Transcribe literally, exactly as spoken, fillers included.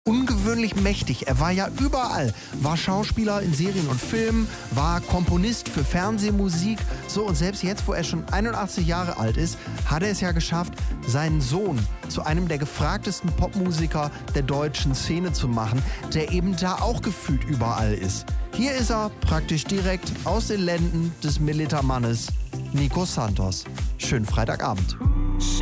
ungewöhnlich mächtig. Er war ja überall. War Schauspieler in Serien und Filmen, war Komponist für Fernsehmusik. So, und selbst jetzt, wo er schon einundachtzig Jahre alt ist, hat er es ja geschafft, seinen Sohn zu einem der gefragtesten Popmusiker der deutschen Szene zu machen, der eben da auch gefühlt überall ist. Hier ist er praktisch direkt aus den Lenden des Militermannes Nico Santos. Schönen Freitagabend.